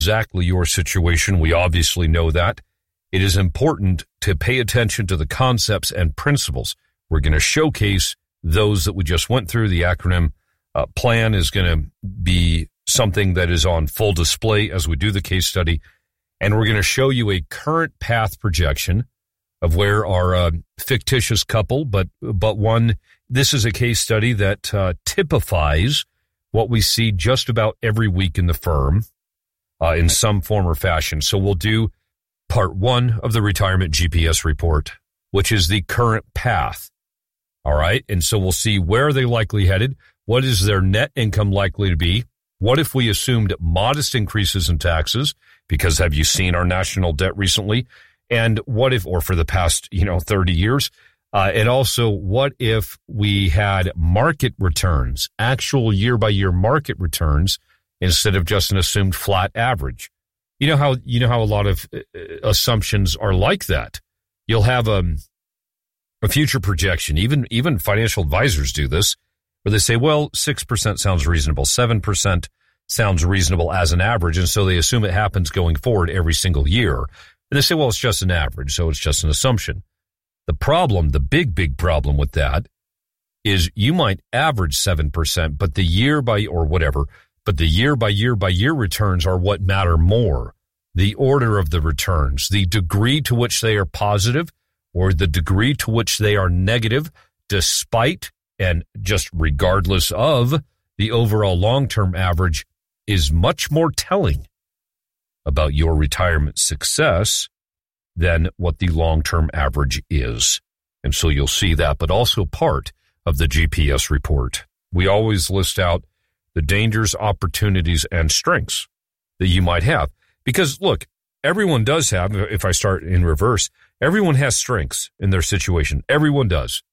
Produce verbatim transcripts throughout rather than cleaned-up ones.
exactly your situation. We obviously know that. It is important to pay attention to the concepts and principles. We're going to showcase those that we just went through. The acronym uh, plan is going to be something that is on full display as we do the case study. And we're going to show you a current path projection of where our uh, fictitious couple, but but one, this is a case study that uh, typifies what we see just about every week in the firm uh, in some form or fashion. So we'll do part one of the retirement G P S report, which is the current path. All right. And so we'll see where are they likely headed. What is their net income likely to be? What if we assumed modest increases in taxes? Because have you seen our national debt recently? And what if, or for the past, you know, thirty years? Uh, and also, what if we had market returns, actual year-by-year market returns, instead of just an assumed flat average? You know how you know how a lot of assumptions are like that. You'll have a, a future projection. Even even financial advisors do this, where they say, well, six percent sounds reasonable, seven percent sounds reasonable as an average, and so they assume it happens going forward every single year. And they say, well, it's just an average, so it's just an assumption. The problem, the big, big problem with that is you might average seven percent, but the year by, or whatever, but the year by year by year returns are what matter more. The order of the returns, the degree to which they are positive or the degree to which they are negative, despite and just regardless of the overall long-term average, is much more telling about your retirement success than what the long-term average is. And so you'll see that, but also part of the G P S report. We always list out the dangers, opportunities, and strengths that you might have. Because, look, everyone does have, if I start in reverse, everyone has strengths in their situation. Everyone does.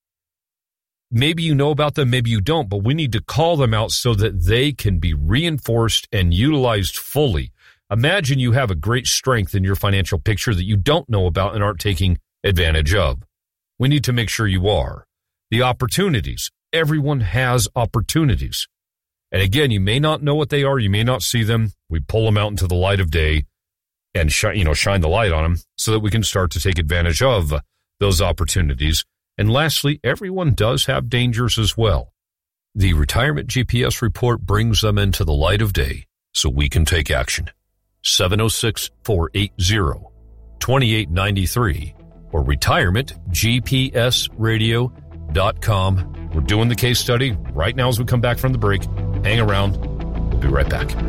Maybe you know about them, maybe you don't, but we need to call them out so that they can be reinforced and utilized fully. Imagine you have a great strength in your financial picture that you don't know about and aren't taking advantage of. We need to make sure you are. The opportunities. Everyone has opportunities. And again, you may not know what they are. You may not see them. We pull them out into the light of day and sh- you know, shine the light on them so that we can start to take advantage of those opportunities. And lastly, everyone does have dangers as well. The Retirement G P S report brings them into the light of day so we can take action. seven oh six, four eight zero, two eight nine three or retirement g p s radio dot com. We're doing the case study right now as we come back from the break. Hang around. We'll be right back.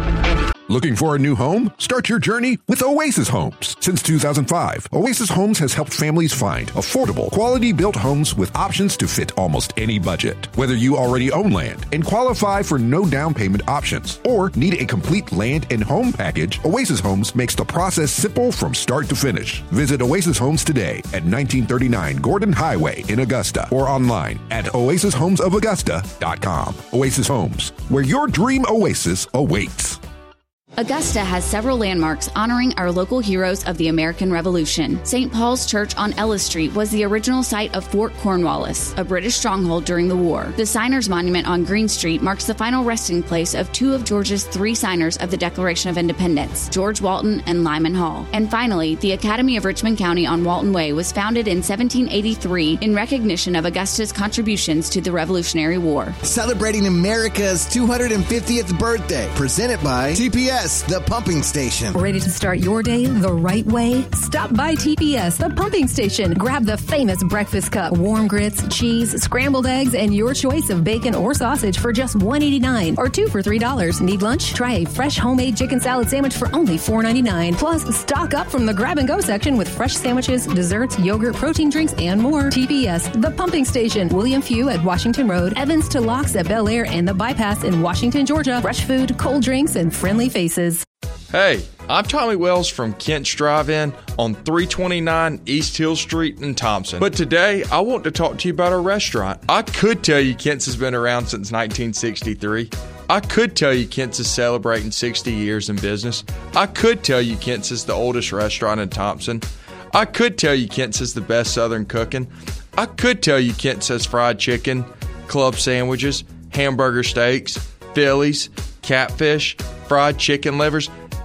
Looking for a new home? Start your journey with Oasis Homes. Since two thousand five, Oasis Homes has helped families find affordable, quality-built homes with options to fit almost any budget. Whether you already own land and qualify for no down payment options or need a complete land and home package, Oasis Homes makes the process simple from start to finish. Visit Oasis Homes today at nineteen thirty-nine Gordon Highway in Augusta or online at oasis homes of augusta dot com. Oasis Homes, where your dream oasis awaits. Augusta has several landmarks honoring our local heroes of the American Revolution. Saint Paul's Church on Ellis Street was the original site of Fort Cornwallis, a British stronghold during the war. The Signers Monument on Green Street marks the final resting place of two of Georgia's three signers of the Declaration of Independence, George Walton and Lyman Hall. And finally, the Academy of Richmond County on Walton Way was founded in seventeen eighty-three in recognition of Augusta's contributions to the Revolutionary War. Celebrating America's two hundred fiftieth birthday, presented by T P S. The Pumping Station. Ready to start your day the right way? Stop by T P S, the Pumping Station. Grab the famous breakfast cup, warm grits, cheese, scrambled eggs, and your choice of bacon or sausage for just one eighty-nine or two for three dollars. Need lunch? Try a fresh homemade chicken salad sandwich for only four ninety-nine. Plus, stock up from the grab-and-go section with fresh sandwiches, desserts, yogurt, protein drinks, and more. T P S, the Pumping Station. William Few at Washington Road, Evans to Locks at Bel Air and the Bypass in Washington, Georgia. Fresh food, cold drinks, and friendly faces. Hey, I'm Tommy Wells from Kent's Drive-In on three twenty-nine East Hill Street in Thompson. But today, I want to talk to you about our restaurant. I could tell you Kent's has been around since nineteen sixty-three. I could tell you Kent's is celebrating sixty years in business. I could tell you Kent's is the oldest restaurant in Thompson. I could tell you Kent's is the best Southern cooking. I could tell you Kent's has fried chicken, club sandwiches, hamburger steaks, Phillies, catfish, fried chicken livers,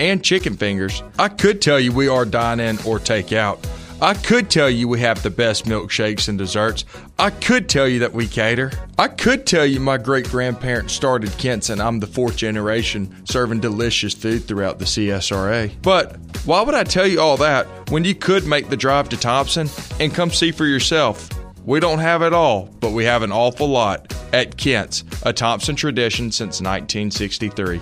and chicken fingers. I could tell you we are dine-in or take-out. I could tell you we have the best milkshakes and desserts. I could tell you that we cater. I could tell you my great-grandparents started Kent's and I'm the fourth generation serving delicious food throughout the C S R A. But why would I tell you all that when you could make the drive to Thompson and come see for yourself? We don't have it all, but we have an awful lot at Kent's, a Thompson tradition since nineteen sixty-three.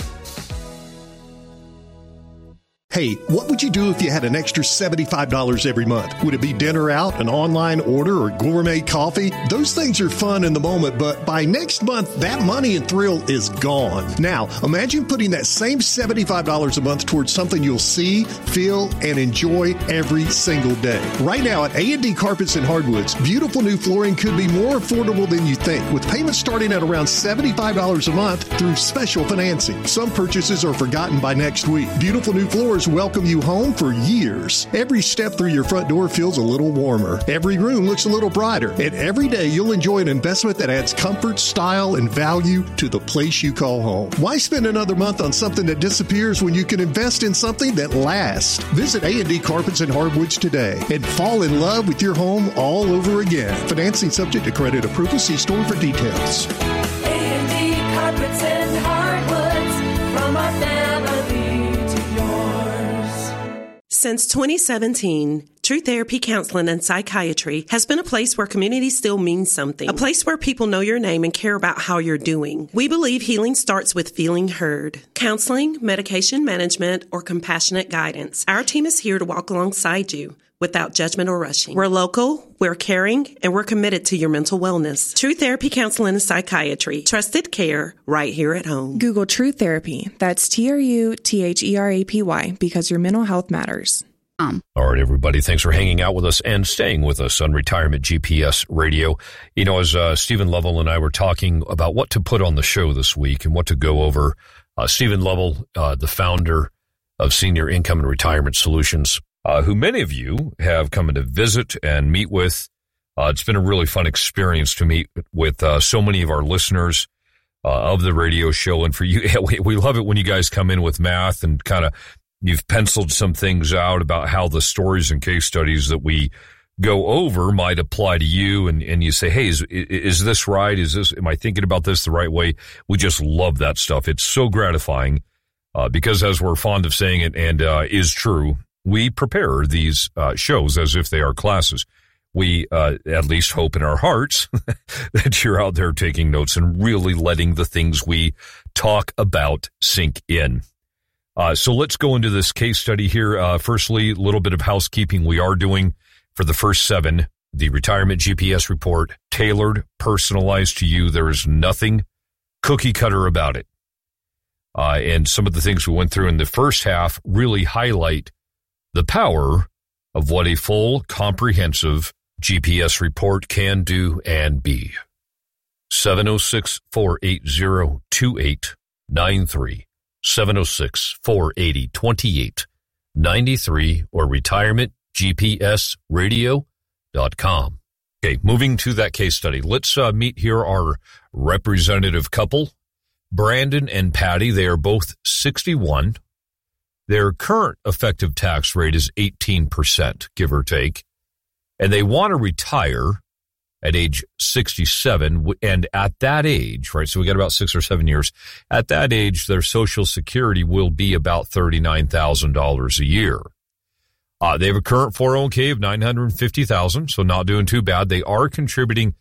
Hey, what would you do if you had an extra seventy-five dollars every month? Would it be dinner out, an online order, or gourmet coffee? Those things are fun in the moment, but by next month, that money and thrill is gone. Now, imagine putting that same seventy-five dollars a month towards something you'll see, feel, and enjoy every single day. Right now at A and D Carpets and Hardwoods, beautiful new flooring could be more affordable than you think, with payments starting at around seventy-five dollars a month through special financing. Some purchases are forgotten by next week. Beautiful new floors welcome you home for years. Every step through your front door feels a little warmer. Every room looks a little brighter. And every day you'll enjoy an investment that adds comfort, style, and value to the place you call home. Why spend another month on something that disappears when you can invest in something that lasts? Visit A and D Carpets and Hardwoods today and fall in love with your home all over again. Financing subject to credit approval. See store for details. A and D Carpets and Hardwoods, from our family to yours. Since twenty seventeen, True Therapy Counseling and Psychiatry has been a place where community still means something. A place where people know your name and care about how you're doing. We believe healing starts with feeling heard. Counseling, medication management, or compassionate guidance. Our team is here to walk alongside you without judgment or rushing. We're local, we're caring, and we're committed to your mental wellness. True Therapy Counseling and Psychiatry. Trusted care right here at home. Google True Therapy. That's T R U T H E R A P Y, because your mental health matters. Um. All right, everybody. Thanks for hanging out with us and staying with us on Retirement G P S Radio. You know, as uh, Stephen Lovell and I were talking about what to put on the show this week and what to go over, uh, Stephen Lovell, uh, the founder of Senior Income and Retirement Solutions, Uh, who many of you have come in to visit and meet with. Uh, it's been a really fun experience to meet with uh, so many of our listeners uh, of the radio show. And for you, we, we love it when you guys come in with math and kind of you've penciled some things out about how the stories and case studies that we go over might apply to you. And, and you say, hey, is, is this right? Is this, am I thinking about this the right way? We just love that stuff. It's so gratifying uh, because, as we're fond of saying it and uh, is true, we prepare these uh, shows as if they are classes. We uh, at least hope in our hearts that you're out there taking notes and really letting the things we talk about sink in. Uh, so let's go into this case study here. Uh, firstly, a little bit of housekeeping we are doing for the first seven. The Retirement G P S report, tailored, personalized to you. There is nothing cookie cutter about it. Uh, and some of the things we went through in the first half really highlight the power of what a full, comprehensive G P S report can do and be. seven oh six, four eight zero, two eight nine three, seven oh six, four eight zero, two eight nine three, or retirement g p s radio dot com. Okay, moving to that case study. Let's uh, meet here our representative couple, Brandon and Patty. They are both sixty-one. Their current effective tax rate is eighteen percent, give or take, and they want to retire at age sixty-seven, and at that age, right, so we got about six or seven years, at that age, their Social Security will be about thirty-nine thousand dollars a year. Uh, they have a current four oh one k of nine hundred fifty thousand dollars, so not doing too bad. They are contributing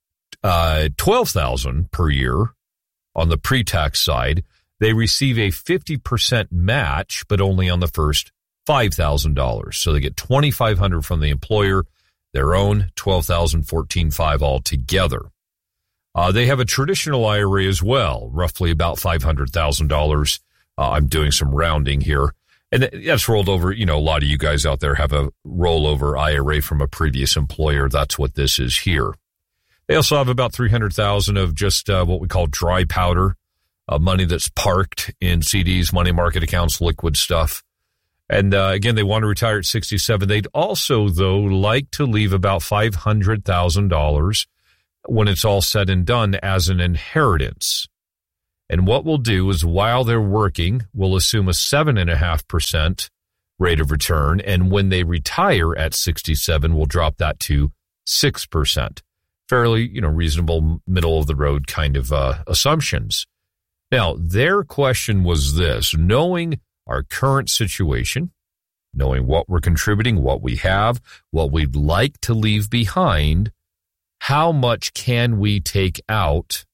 uh, twelve thousand dollars per year on the pre-tax side. They receive a fifty percent match, but only on the first five thousand dollars. So they get twenty-five hundred dollars from the employer, their own twelve thousand fourteen thousand five hundred dollars altogether. Uh, they have a traditional I R A as well, roughly about five hundred thousand dollars. Uh, I'm doing some rounding here. And that's rolled over. You know, a lot of you guys out there have a rollover I R A from a previous employer. That's what this is here. They also have about three hundred thousand dollars of just uh, what we call dry powder. Uh, money that's parked in C Ds, money market accounts, liquid stuff. And uh, again, they want to retire at sixty-seven. They'd also, though, like to leave about five hundred thousand dollars when it's all said and done as an inheritance. And what we'll do is while they're working, we'll assume a seven point five percent rate of return. And when they retire at sixty-seven, we'll drop that to six percent. Fairly, you know, reasonable, middle of the road kind of uh, assumptions. Now, their question was this: knowing our current situation, knowing what we're contributing, what we have, what we'd like to leave behind, how much can we take out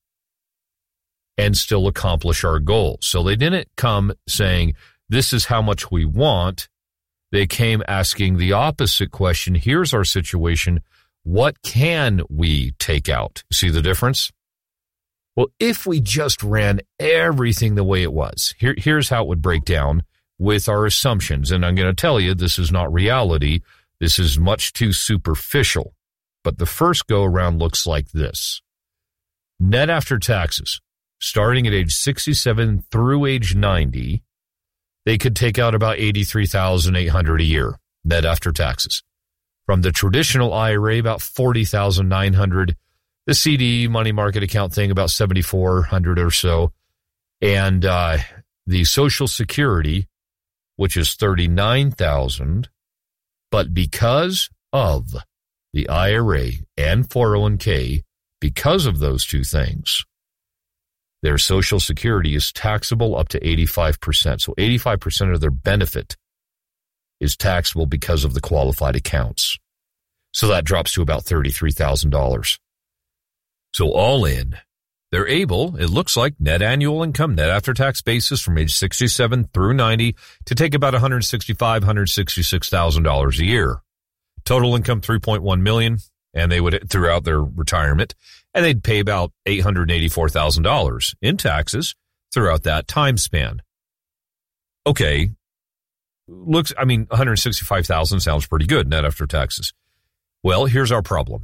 and still accomplish our goals? So they didn't come saying, this is how much we want. They came asking the opposite question. Here's our situation. What can we take out? See the difference? Well, if we just ran everything the way it was, here, here's how it would break down with our assumptions. And I'm going to tell you, this is not reality. This is much too superficial. But the first go around looks like this. Net after taxes, starting at age sixty-seven through age ninety, they could take out about eighty-three thousand eight hundred dollars a year, net after taxes. From the traditional I R A, about forty thousand nine hundred dollars. The C D, money market account thing, about seventy-four hundred dollars or so. And uh, the Social Security, which is thirty-nine thousand dollars. But because of the I R A and four oh one k, because of those two things, their Social Security is taxable up to eighty-five percent. So eighty-five percent of their benefit is taxable because of the qualified accounts. So that drops to about thirty-three thousand dollars. So all in, they're able, it looks like, net annual income, net after tax basis from age sixty-seven through ninety to take about one hundred sixty-five thousand dollars, one hundred sixty-six thousand dollars a year. Total income three point one million dollars, and they would, throughout their retirement, and they'd pay about eight hundred eighty-four thousand dollars in taxes throughout that time span. Okay, looks, I mean, one hundred sixty-five thousand dollars sounds pretty good, net after taxes. Well, here's our problem.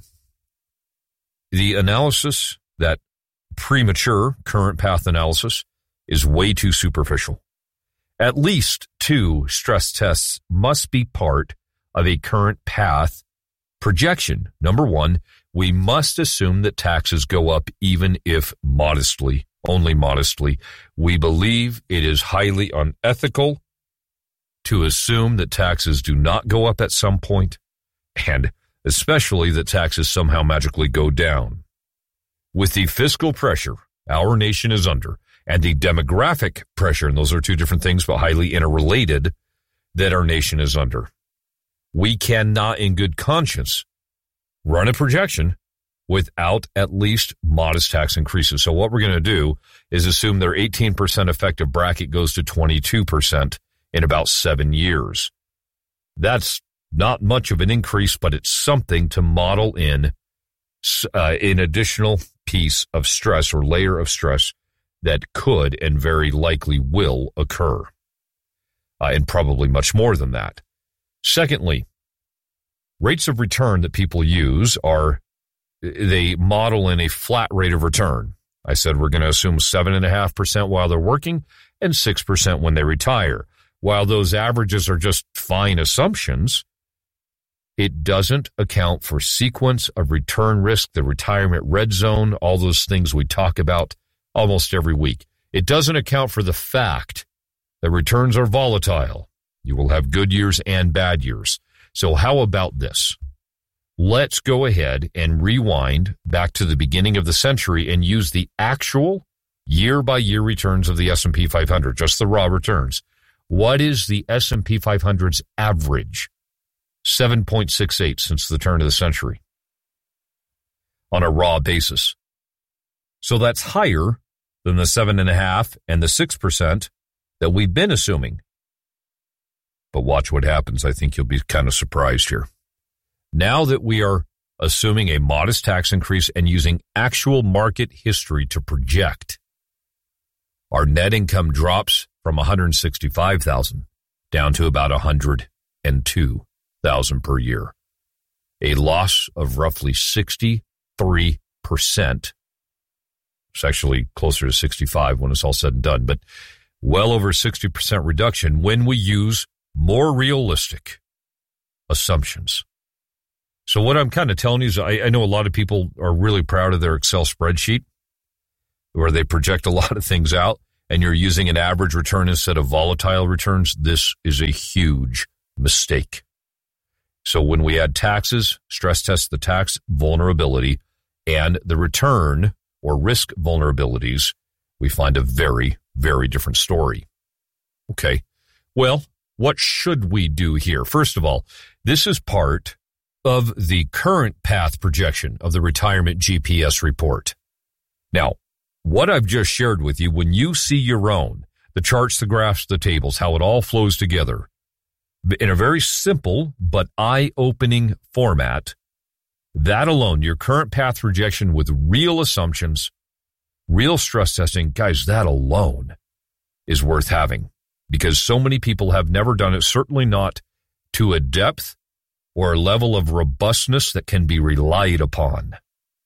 The analysis, that premature current path analysis, is way too superficial. At least two stress tests must be part of a current path projection. Number one, we must assume that taxes go up even if modestly, only modestly. We believe it is highly unethical to assume that taxes do not go up at some point, and especially that taxes somehow magically go down. With the fiscal pressure our nation is under, and the demographic pressure, and those are two different things but highly interrelated, that our nation is under, we cannot in good conscience run a projection without at least modest tax increases. So what we're going to do is assume their eighteen percent effective bracket goes to twenty-two percent in about seven years. That's not much of an increase, but it's something to model in uh, an additional piece of stress or layer of stress that could and very likely will occur, uh, and probably much more than that. Secondly, rates of return that people use are, they model in a flat rate of return. I said we're going to assume seven point five percent while they're working and six percent when they retire. While those averages are just fine assumptions, it doesn't account for sequence of return risk, the retirement red zone, all those things we talk about almost every week. It doesn't account for the fact that returns are volatile. You will have good years and bad years. So how about this? Let's go ahead and rewind back to the beginning of the century and use the actual year-by-year returns of the S and P five hundred, just the raw returns. What is the S and P five hundred's average? seven point six eight since the turn of the century on a raw basis. So that's higher than the seven point five and the six percent that we've been assuming. But watch what happens. I think you'll be kind of surprised here. Now that we are assuming a modest tax increase and using actual market history to project, our net income drops from one hundred sixty-five thousand dollars down to about one hundred two thousand dollars per year. A loss of roughly sixty-three percent. It's actually closer to sixty-five when it's all said and done, but well over sixty percent reduction when we use more realistic assumptions. So what I'm kind of telling you is I, I know a lot of people are really proud of their Excel spreadsheet. where they project a lot of things out and you're using an average return instead of volatile returns, this is a huge mistake. So when we add taxes, stress test the tax vulnerability and the return or risk vulnerabilities, we find a very, very different story. Okay, well, what should we do here? First of all, this is part of the current path projection of the Retirement G P S report. Now, what I've just shared with you, when you see your own, the charts, the graphs, the tables, how it all flows together, in a very simple but eye-opening format, that alone, your current path projection with real assumptions, real stress testing, guys, that alone is worth having because so many people have never done it, certainly not to a depth or a level of robustness that can be relied upon.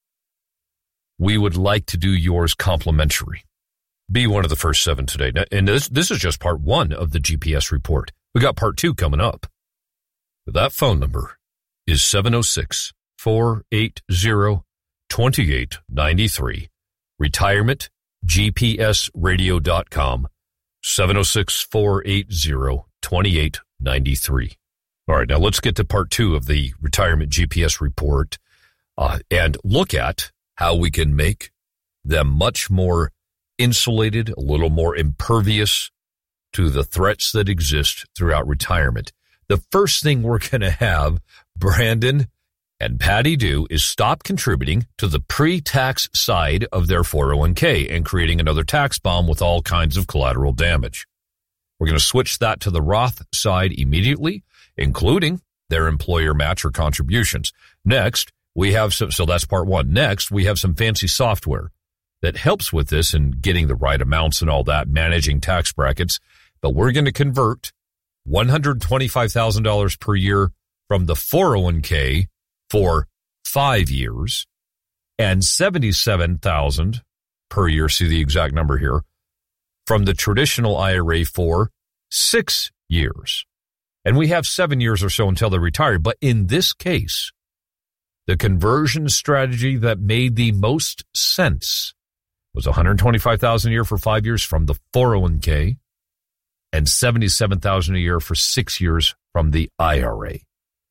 We would like to do yours complimentary. Be one of the first seven today. And this, this is just part one of the G P S report. We got part two coming up. That phone number is seven oh six, four eight zero, two eight nine three. retirement g p s radio dot com. seven oh six, four eight zero, two eight nine three. All right, now let's get to part two of the Retirement G P S report uh, and look at how we can make them much more insulated, a little more impervious to the threats that exist throughout retirement. The first thing we're going to have Brandon and Patty do is stop contributing to the pre-tax side of their four oh one k and creating another tax bomb with all kinds of collateral damage. We're going to switch that to the Roth side immediately, including their employer match or contributions. Next, we have some, so that's part one. Next, we have some fancy software that helps with this and getting the right amounts and all that, managing tax brackets. But we're going to convert one hundred twenty-five thousand dollars per year from the four oh one k for five years and seventy-seven thousand dollars per year, see the exact number here, from the traditional I R A for six years. And we have seven years or so until they retire. But in this case, the conversion strategy that made the most sense was one hundred twenty-five thousand dollars a year for five years from the four oh one k and seventy-seven thousand dollars a year for six years from the I R A.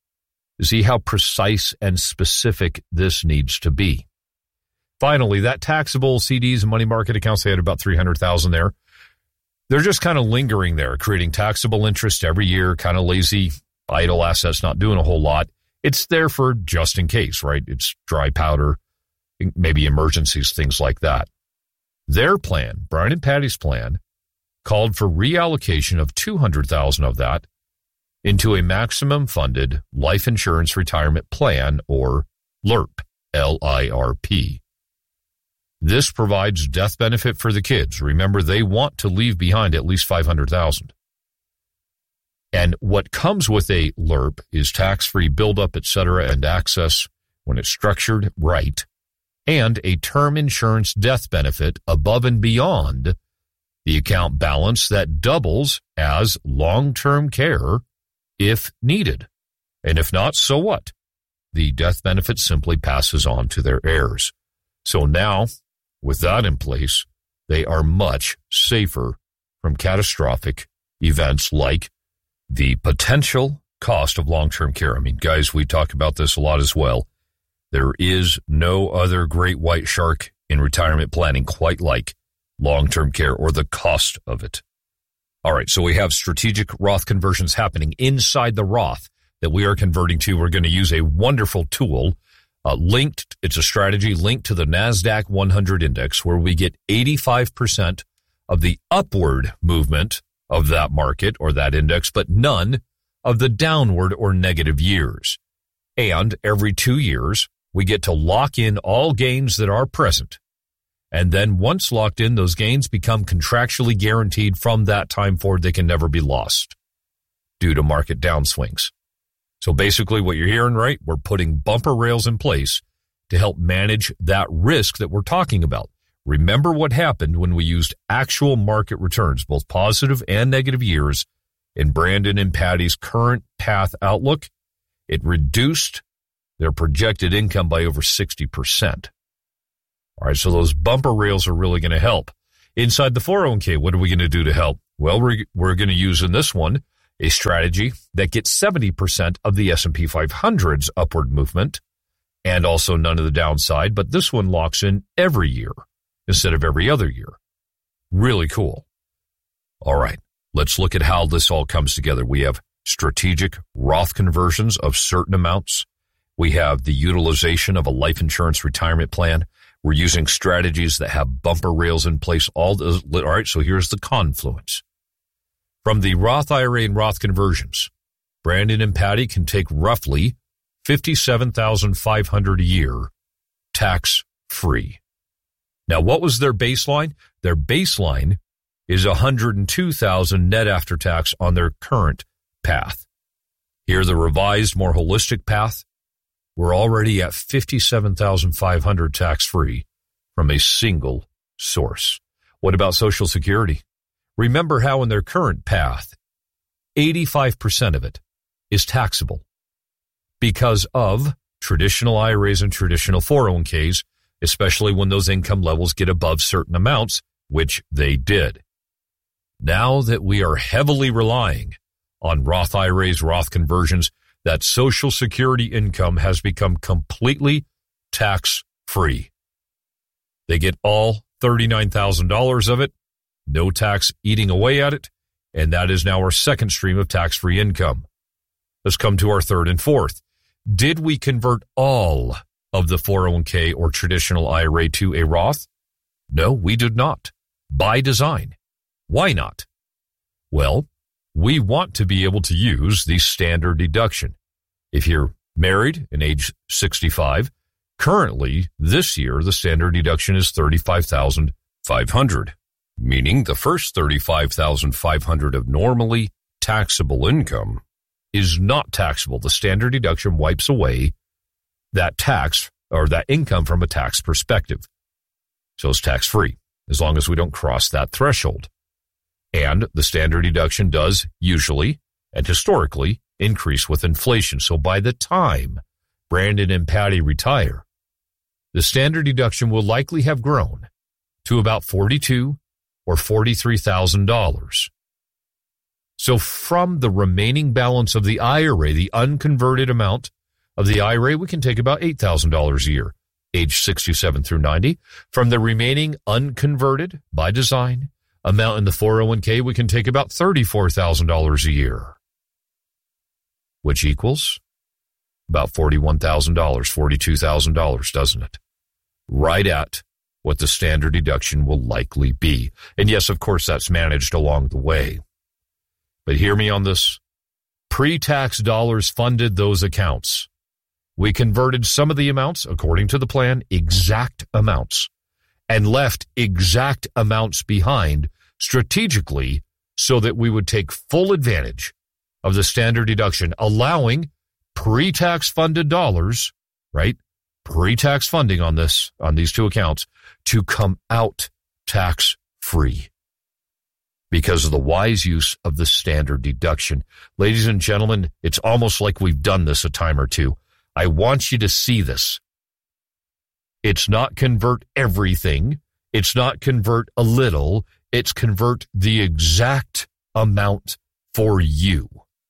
See how precise and specific this needs to be. Finally, that taxable C Ds and money market accounts, they had about three hundred thousand dollars there. They're just kind of lingering there, creating taxable interest every year, kind of lazy, idle assets, not doing a whole lot. It's there for just in case, right? It's dry powder, maybe emergencies, things like that. Their plan, Brian and Patty's plan, called for reallocation of two hundred thousand dollars of that into a maximum funded life insurance retirement plan, or LIRP, L I R P. This provides death benefit for the kids. Remember, they want to leave behind at least five hundred thousand dollars. And what comes with a LIRP is tax-free buildup, et cetera, and access when it's structured right, and a term insurance death benefit above and beyond the account balance that doubles as long-term care if needed. And if not, so what? The death benefit simply passes on to their heirs. So now, with that in place, they are much safer from catastrophic events like the potential cost of long-term care. I mean, guys, we talk about this a lot as well. There is no other great white shark in retirement planning quite like long-term care or the cost of it. All right, so we have strategic Roth conversions happening inside the Roth that we are converting to. We're going to use a wonderful tool uh, linked. It's a strategy linked to the NASDAQ one hundred index where we get eighty-five percent of the upward movement of that market or that index, but none of the downward or negative years. And every two years, we get to lock in all gains that are present. And then once locked in, those gains become contractually guaranteed from that time forward. They can never be lost due to market downswings. So basically what you're hearing, right? We're putting bumper rails in place to help manage that risk that we're talking about. Remember what happened when we used actual market returns, both positive and negative years, in Brandon and Patty's current path outlook. It reduced their projected income by over sixty percent. All right, so those bumper rails are really going to help. Inside the four oh one k, what are we going to do to help? Well, we're, we're going to use in this one a strategy that gets seventy percent of the S and P five hundred's upward movement and also none of the downside, but this one locks in every year instead of every other year. Really cool. All right, let's look at how this all comes together. We have strategic Roth conversions of certain amounts. We have the utilization of a life insurance retirement plan. We're using strategies that have bumper rails in place. All, the, all right, so here's the confluence. From the Roth I R A and Roth conversions, Brandon and Patty can take roughly fifty-seven thousand five hundred dollars a year tax-free. Now, what was their baseline? Their baseline is one hundred two thousand dollars net after tax on their current path. Here, the revised, more holistic path, we're already at fifty-seven thousand five hundred dollars tax-free from a single source. What about Social Security? Remember how in their current path, eighty-five percent of it is taxable because of traditional I R As and traditional four oh one k's, especially when those income levels get above certain amounts, which they did. Now that we are heavily relying on Roth I R As, Roth conversions, that Social Security income has become completely tax-free. They get all thirty-nine thousand dollars of it, no tax eating away at it, and that is now our second stream of tax-free income. Let's come to our third and fourth. Did we convert all of the four oh one k or traditional I R A to a Roth? No, we did not. By design. Why not? Well, we want to be able to use the standard deduction. If you're married and age sixty-five, currently this year the standard deduction is thirty-five thousand five hundred dollars, meaning the first thirty-five thousand five hundred dollars of normally taxable income is not taxable. The standard deduction wipes away that tax or that income from a tax perspective. So it's tax-free as long as we don't cross that threshold. And the standard deduction does usually and historically increase with inflation. So by the time Brandon and Patty retire, the standard deduction will likely have grown to about forty-two thousand dollars or forty-three thousand dollars. So from the remaining balance of the I R A, the unconverted amount of the I R A, we can take about eight thousand dollars a year, age sixty-seven through ninety. From the remaining unconverted, by design, amount in the four oh one k, we can take about thirty-four thousand dollars a year, which equals about forty-one thousand dollars, forty-two thousand dollars, doesn't it? Right at what the standard deduction will likely be. And yes, of course, that's managed along the way. But hear me on this. Pre-tax dollars funded those accounts. We converted some of the amounts, according to the plan, exact amounts, and left exact amounts behind strategically so that we would take full advantage of the standard deduction, allowing pre-tax funded dollars, right, pre-tax funding on this, on these two accounts, to come out tax-free because of the wise use of the standard deduction. Ladies and gentlemen, it's almost like we've done this a time or two. I want you to see this. It's not convert everything. It's not convert a little. It's convert the exact amount for you.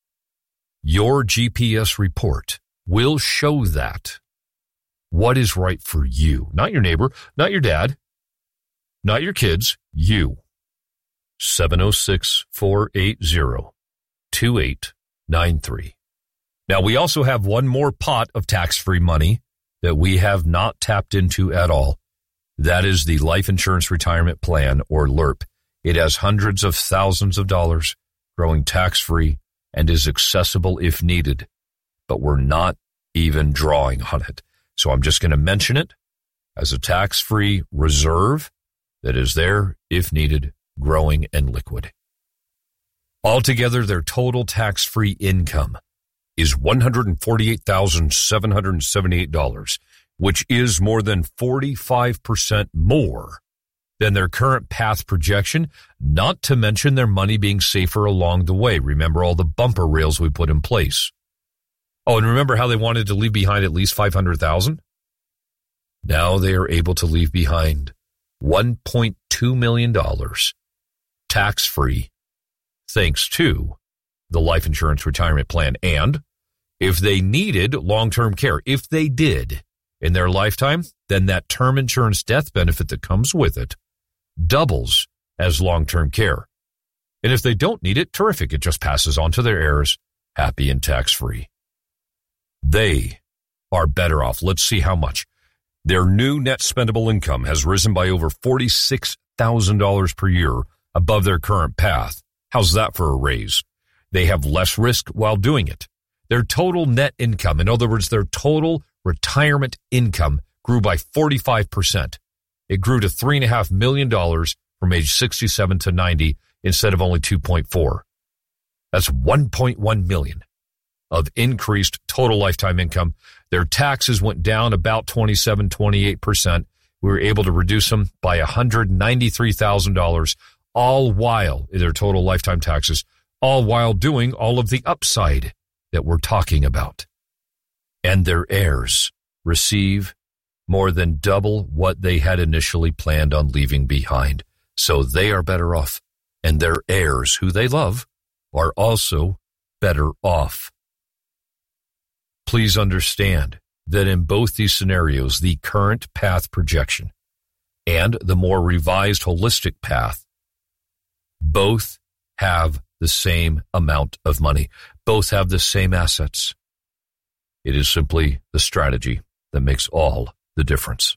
Your G P S report will show that. What is right for you? Not your neighbor, not your dad, not your kids, you. seven oh six, four eight zero, two eight nine three. Now, we also have one more pot of tax-free money that we have not tapped into at all. That is the Life Insurance Retirement Plan, or L I R P. It has hundreds of thousands of dollars growing tax-free and is accessible if needed, but we're not even drawing on it. So I'm just going to mention it as a tax-free reserve that is there if needed, growing and liquid. Altogether, their total tax-free income is one hundred forty-eight thousand seven hundred seventy-eight dollars, which is more than forty-five percent more than their current path projection, not to mention their money being safer along the way. Remember all the bumper rails we put in place. Oh, and remember how they wanted to leave behind at least five hundred thousand dollars? Now they are able to leave behind one point two million dollars tax-free thanks to the life insurance retirement plan. And if they needed long-term care, if they did in their lifetime, then that term insurance death benefit that comes with it doubles as long-term care. And if they don't need it, terrific. It just passes on to their heirs, happy and tax-free. They are better off. Let's see how much. Their new net spendable income has risen by over forty-six thousand dollars per year above their current path. How's that for a raise? They have less risk while doing it. Their total net income, in other words, their total retirement income, grew by forty-five percent. It grew to three point five million dollars from age sixty-seven to ninety instead of only two point four. That's one point one million dollars of increased total lifetime income. Their taxes went down about twenty-seven, twenty-eight percent. We were able to reduce them by one hundred ninety-three thousand dollars, all while their total lifetime taxes, all while doing all of the upside that we're talking about. And their heirs receive more than double what they had initially planned on leaving behind. So they are better off, and their heirs, who they love, are also better off. Please understand that in both these scenarios, the current path projection and the more revised holistic path both have the same amount of money. Both have the same assets. It is simply the strategy that makes all the difference.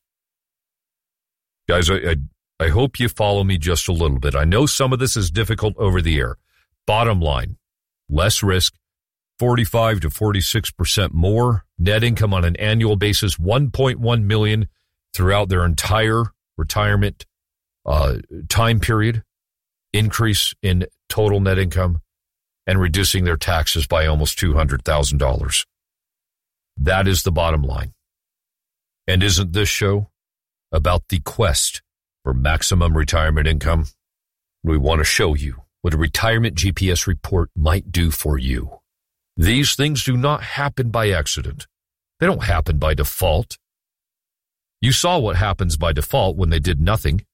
Guys, I, I, I hope you follow me just a little bit. I know some of this is difficult over the air. Bottom line, less risk, forty-five to forty-six percent more net income on an annual basis, one point one million dollars throughout their entire retirement uh, time period, increase in total net income, and reducing their taxes by almost two hundred thousand dollars. That is the bottom line. And isn't this show about the quest for maximum retirement income? We want to show you what a retirement G P S report might do for you. These things do not happen by accident. They don't happen by default. You saw what happens by default when they did nothing.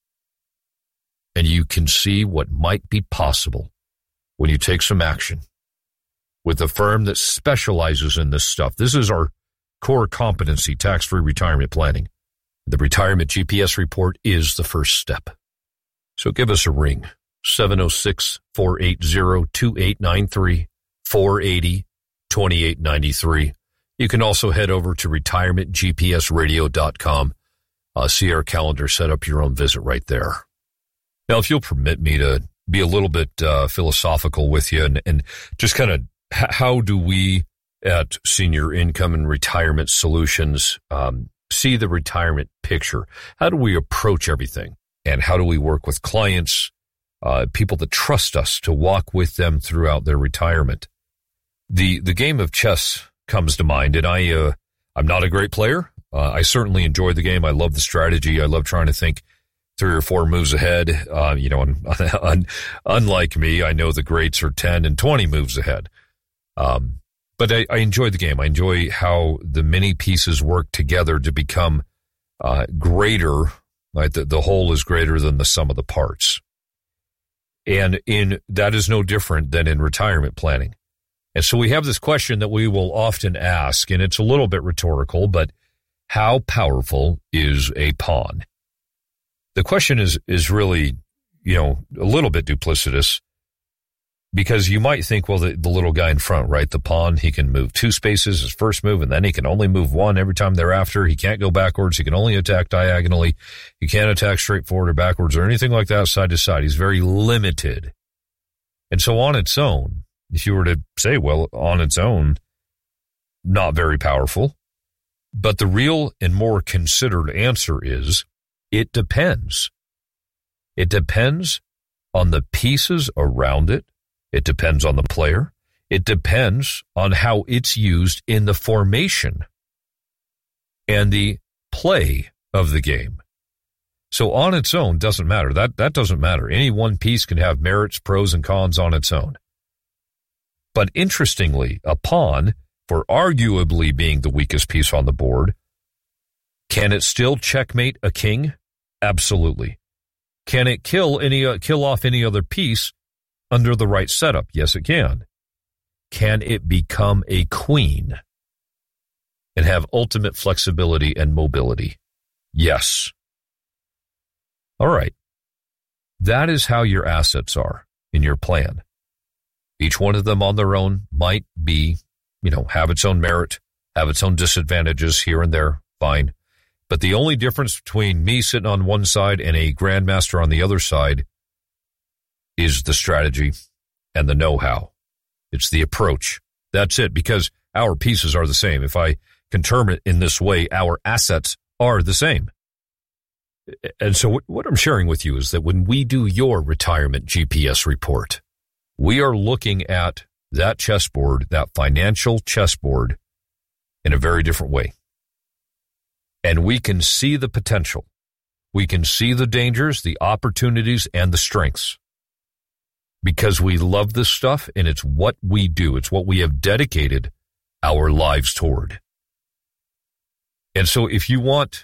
And you can see what might be possible when you take some action with a firm that specializes in this stuff. This is our core competency, tax-free retirement planning. The Retirement G P S report is the first step. So give us a ring, seven oh six, four eight zero, two eight nine three, four eight zero, two eight nine three. You can also head over to retirement g p s radio dot com. Uh, see our calendar, set up your own visit right there. Now, if you'll permit me to be a little bit uh, philosophical with you and, and just kind of h- how do we at Senior Income and Retirement Solutions um, see the retirement picture? How do we approach everything? And how do we work with clients, uh, people that trust us to walk with them throughout their retirement? The the game of chess comes to mind, and I, uh, I'm not a great player. Uh, I certainly enjoy the game. I love the strategy. I love trying to think three or four moves ahead. Uh, you know, un, un, unlike me, I know the greats are ten and twenty moves ahead. Um, but I, I enjoy the game. I enjoy how the many pieces work together to become uh, greater. Right? The, the whole is greater than the sum of the parts. And in that is no different than in retirement planning. And so we have this question that we will often ask, and it's a little bit rhetorical, but how powerful is a pawn? The question is is really, you know, a little bit duplicitous, because you might think, well, the, the little guy in front, right, the pawn, he can move two spaces, his first move, and then he can only move one every time thereafter. He can't go backwards. He can only attack diagonally. He can't attack straight forward or backwards or anything like that side to side. He's very limited. And so on its own, if you were to say, well, on its own, not very powerful. But the real and more considered answer is, it depends. It depends on the pieces around it. It depends on the player. It depends on how it's used in the formation and the play of the game. So on its own doesn't matter. That, that doesn't matter. Any one piece can have merits, pros, and cons on its own. But interestingly, a pawn, for arguably being the weakest piece on the board, Can it still checkmate a king? Absolutely. Can it kill any uh, kill off any other piece under the right setup? Yes, it can. Can it become a queen and have ultimate flexibility and mobility? Yes. All right. That is how your assets are in your plan. Each one of them on their own might be, you know, have its own merit, have its own disadvantages here and there, fine. But the only difference between me sitting on one side and a grandmaster on the other side is the strategy and the know-how. It's the approach. That's it, because our pieces are the same. If I can term it in this way, our assets are the same. And so what I'm sharing with you is that when we do your retirement G P S report, we are looking at that chessboard, that financial chessboard, in a very different way. And we can see the potential. We can see the dangers, the opportunities, and the strengths. Because we love this stuff, and it's what we do. It's what we have dedicated our lives toward. And so if you want,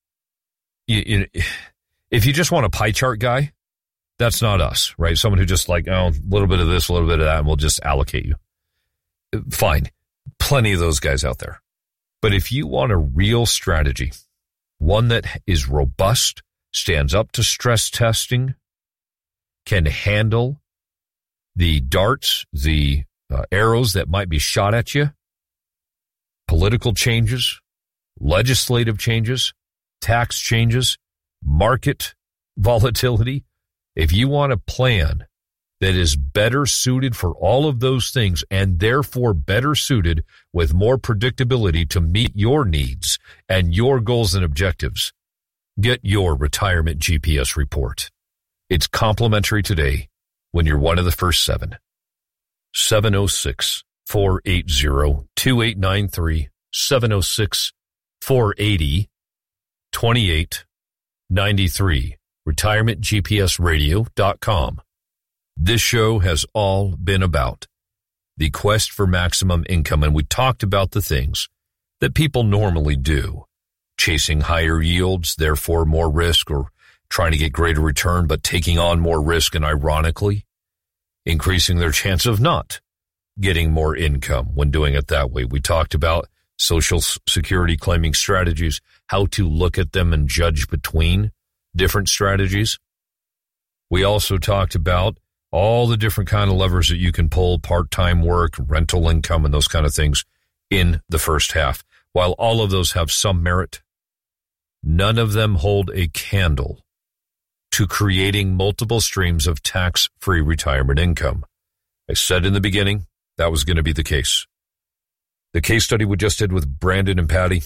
if you just want a pie chart guy, that's not us, right? Someone who just like, oh, a little bit of this, a little bit of that, and we'll just allocate you. Fine. Plenty of those guys out there. But if you want a real strategy, one that is robust, stands up to stress testing, can handle the darts, the uh, arrows that might be shot at you, political changes, legislative changes, tax changes, market volatility, if you want a plan that is better suited for all of those things and therefore better suited with more predictability to meet your needs and your goals and objectives, get your retirement G P S report. It's complimentary today when you're one of the first seven. seven oh six, four eight zero, two eight nine three, seven oh six, four eight zero, two eight nine three, retirement G P S radio dot com. This show has all been about the quest for maximum income, and we talked about the things that people normally do, chasing higher yields, therefore more risk, or trying to get greater return, but taking on more risk and ironically increasing their chance of not getting more income when doing it that way. We talked about Social Security claiming strategies, how to look at them and judge between different strategies. We also talked about all the different kind of levers that you can pull, part-time work, rental income, and those kind of things in the first half. While all of those have some merit, none of them hold a candle to creating multiple streams of tax-free retirement income. I said in the beginning that was going to be the case. The case study we just did with Brandon and Patty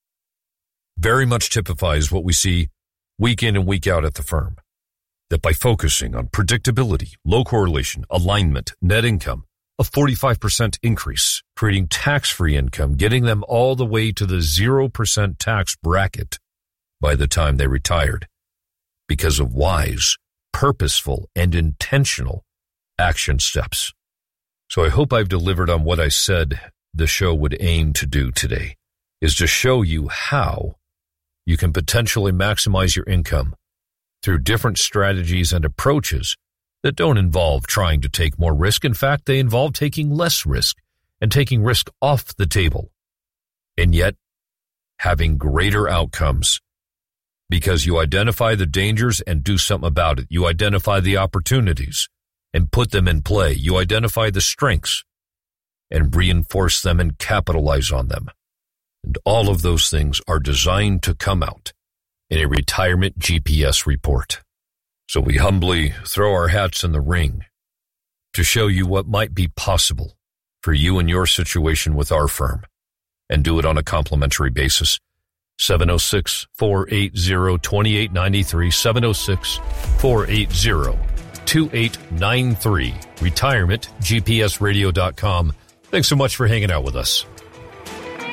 very much typifies what we see week in and week out at the firm. That by focusing on predictability, low correlation, alignment, net income, a forty-five percent increase, creating tax-free income, getting them all the way to the zero percent tax bracket by the time they retired because of wise, purposeful, and intentional action steps. So I hope I've delivered on what I said the show would aim to do today, is to show you how you can potentially maximize your income through different strategies and approaches that don't involve trying to take more risk. In fact, they involve taking less risk and taking risk off the table, and yet having greater outcomes because you identify the dangers and do something about it. You identify the opportunities and put them in play. You identify the strengths and reinforce them and capitalize on them. And all of those things are designed to come out in a retirement G P S report. So we humbly throw our hats in the ring to show you what might be possible for you and your situation with our firm, and do it on a complimentary basis. seven oh six, four eight zero, two eight nine three, seven oh six, four eight zero, two eight nine three, retirement G P S radio dot com. Thanks so much for hanging out with us.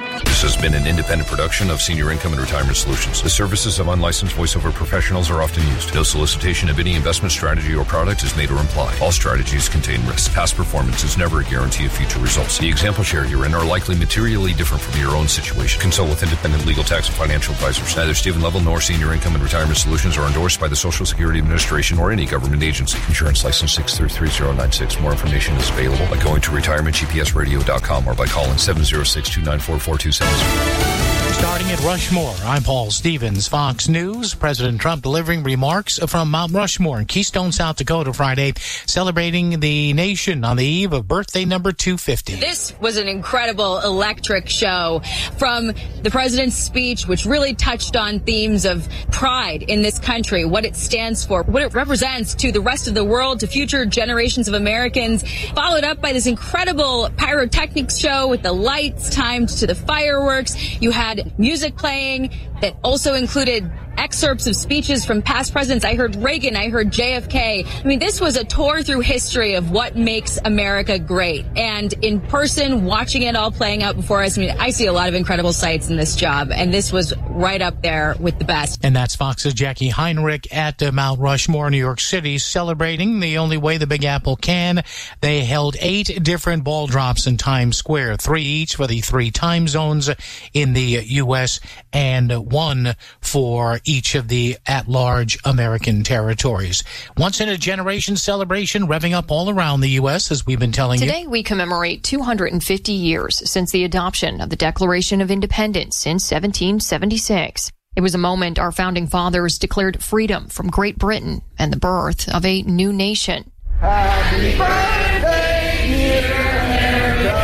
has been an independent production of Senior Income and Retirement Solutions. The services of unlicensed voiceover professionals are often used. No solicitation of any investment strategy or product is made or implied. All strategies contain risk. Past performance is never a guarantee of future results. The example shared herein are likely materially different from your own situation. Consult with independent legal, tax, and financial advisors. Neither Stephen Level nor Senior Income and Retirement Solutions are endorsed by the Social Security Administration or any government agency. Insurance license six three three zero nine six. More information is available by going to retirement g p s radio dot com or by calling seven zero six, two nine four, four two seven zero. Starting at Rushmore, I'm Paul Stevens, Fox News. President Trump delivering remarks from Mount Rushmore in Keystone, South Dakota Friday, celebrating the nation on the eve of birthday number two fifty. This was an incredible, electric show from the president's speech, which really touched on themes of pride in this country, what it stands for, what it represents to the rest of the world, to future generations of Americans, followed up by this incredible pyrotechnics show with the lights timed to the fireworks. You had music playing that also included excerpts of speeches from past presidents. I heard Reagan, I heard J F K. I mean, this was a tour through history of what makes America great. And in person, watching it all playing out before us, I mean, I see a lot of incredible sights in this job, and this was right up there with the best. And that's Fox's Jackie Heinrich at uh, Mount Rushmore, New York City, celebrating the only way the Big Apple can. They held eight different ball drops in Times Square, three each for the three time zones in the U S and one for each of the at-large American territories. Once in a generation celebration revving up all around the U S, as we've been telling Today, you. Today, we commemorate two hundred fifty years since the adoption of the Declaration of Independence in seventeen seventy-six. It was a moment our founding fathers declared freedom from Great Britain and the birth of a new nation. Happy birthday, dear America.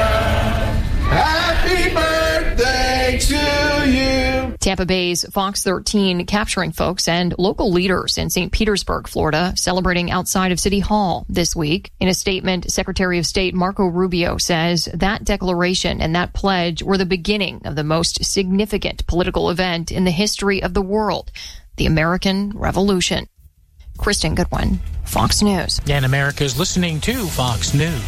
Happy birthday to you. Tampa Bay's Fox thirteen capturing folks and local leaders in Saint Petersburg, Florida, celebrating outside of City Hall this week. In a statement, Secretary of State Marco Rubio says that declaration and that pledge were the beginning of the most significant political event in the history of the world, the American Revolution. Kristen Goodwin, Fox News. And America's listening to Fox News.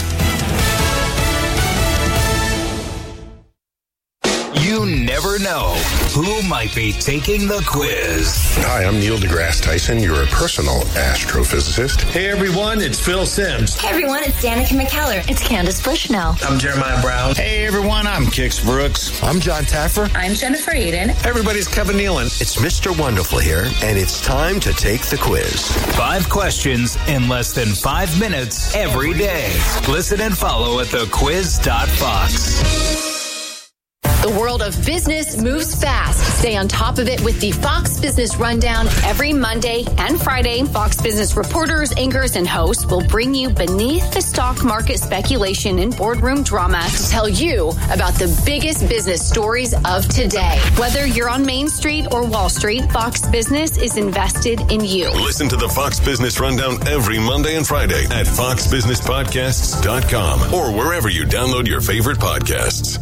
You never know who might be taking the quiz. Hi, I'm Neil deGrasse Tyson, your personal astrophysicist. Hey, everyone, it's Phil Simms. Hey, everyone, it's Danica McKellar. It's Candace Bushnell. I'm Jeremiah Brown. Hey, everyone, I'm Kix Brooks. I'm John Taffer. I'm Jennifer Aiden. Hey, everybody's Kevin Nealon. It's Mister Wonderful here, and it's time to take the quiz. Five questions in less than five minutes every day. Listen and follow at the quiz dot fox. The world of business moves fast. Stay on top of it with the Fox Business Rundown. Every Monday and Friday, Fox Business reporters, anchors, and hosts will bring you beneath the stock market speculation and boardroom drama to tell you about the biggest business stories of today. Whether you're on Main Street or Wall Street, Fox Business is invested in you. Listen to the Fox Business Rundown every Monday and Friday at fox business podcasts dot com or wherever you download your favorite podcasts.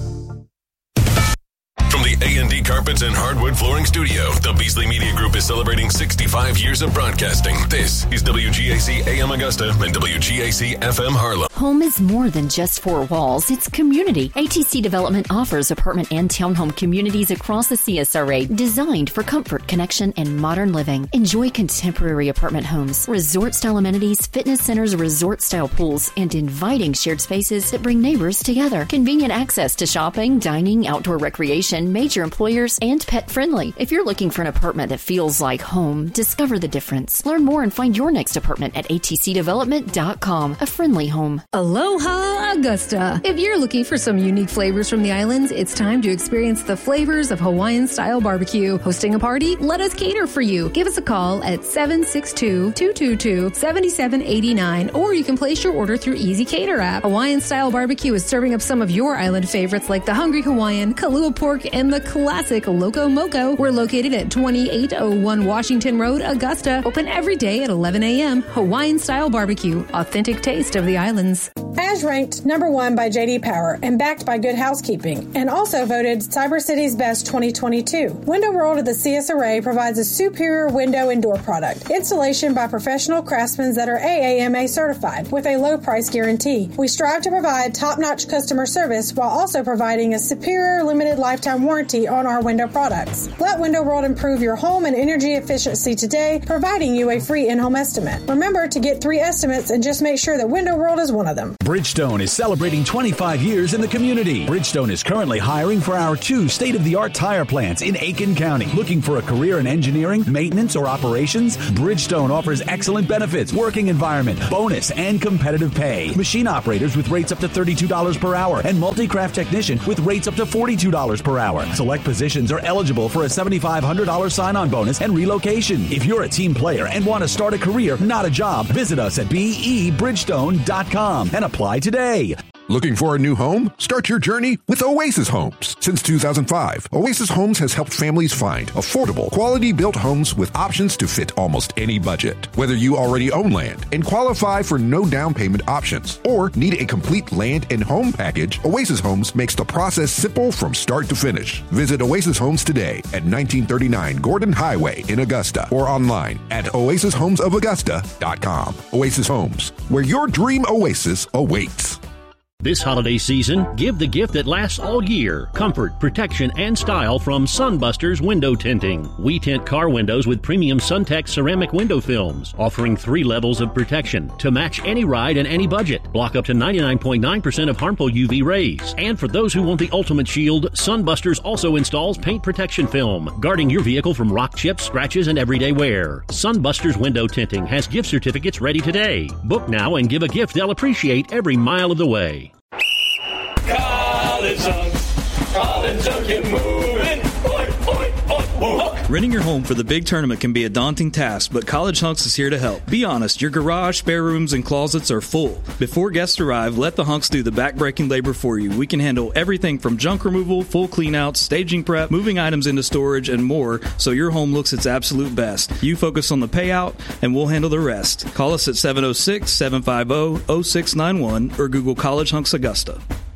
From the A and D Carpets and Hardwood Flooring Studio, the Beasley Media Group is celebrating sixty-five years of broadcasting. This is W G A C A M Augusta and W G A C F M Harlem. Home is more than just four walls. It's community. A T C Development offers apartment and townhome communities across the C S R A designed for comfort, connection, and modern living. Enjoy contemporary apartment homes, resort-style amenities, fitness centers, resort-style pools, and inviting shared spaces that bring neighbors together. Convenient access to shopping, dining, outdoor recreation, major employers, and pet-friendly. If you're looking for an apartment that feels like home, discover the difference. Learn more and find your next apartment at A T C development dot com. A friendly home. Aloha Augusta. If you're looking for some unique flavors from the islands, it's time to experience the flavors of Hawaiian-style barbecue. Hosting a party? Let us cater for you. Give us a call at seven six two, two two two, seven seven eight nine, or you can place your order through Easy Cater app. Hawaiian-style barbecue is serving up some of your island favorites like the Hungry Hawaiian, Kalua Pork, and the classic Loco Moco. We're located at twenty-eight oh one Washington Road, Augusta. Open every day at eleven a.m. Hawaiian-style barbecue. Authentic taste of the islands. As ranked number one by J D Power and backed by Good Housekeeping, and also voted Cyber City's Best twenty twenty-two. Window World of the C S R A provides a superior window and door product. Installation by professional craftsmen that are A A M A certified with a low price guarantee. We strive to provide top-notch customer service while also providing a superior limited lifetime warranty on our window products. Let Window World improve your home and energy efficiency today, providing you a free in-home estimate. Remember to get three estimates and just make sure that Window World is one of them. Bridgestone is celebrating twenty-five years in the community. Bridgestone is currently hiring for our two state-of-the-art tire plants in Aiken County. Looking for a career in engineering, maintenance, or operations? Bridgestone offers excellent benefits, working environment, bonus, and competitive pay. Machine operators with rates up to thirty-two dollars per hour and multi-craft technician with rates up to forty-two dollars per hour. Select positions are eligible for a seven thousand five hundred dollars sign-on bonus and relocation. If you're a team player and want to start a career, not a job, visit us at B E bridgestone dot com and apply today. Looking for a new home? Start your journey with Oasis Homes. Since two thousand five, Oasis Homes has helped families find affordable, quality-built homes with options to fit almost any budget. Whether you already own land and qualify for no down payment options or need a complete land and home package, Oasis Homes makes the process simple from start to finish. Visit Oasis Homes today at nineteen thirty-nine Gordon Highway in Augusta or online at oasis homes of augusta dot com. Oasis Homes, where your dream oasis awaits. This holiday season, give the gift that lasts all year. Comfort, protection, and style from Sunbusters Window Tinting. We tint car windows with premium Suntex ceramic window films, offering three levels of protection to match any ride and any budget. Block up to ninety-nine point nine percent of harmful U V rays. And for those who want the ultimate shield, Sunbusters also installs paint protection film, guarding your vehicle from rock chips, scratches, and everyday wear. Sunbusters Window Tinting has gift certificates ready today. Book now and give a gift they'll appreciate every mile of the way. College Hunks, College Hunk, get moving. Oi, oi, oi, oi. Renting your home for the big tournament can be a daunting task, but College Hunks is here to help. Be honest, your garage, spare rooms, and closets are full. Before guests arrive, let the Hunks do the back-breaking labor for you. We can handle everything from junk removal, full cleanouts, staging prep, moving items into storage, and more, so your home looks its absolute best. You focus on the payout, and we'll handle the rest. Call us at seven oh six, seven five oh, oh six nine one or Google College Hunks Augusta.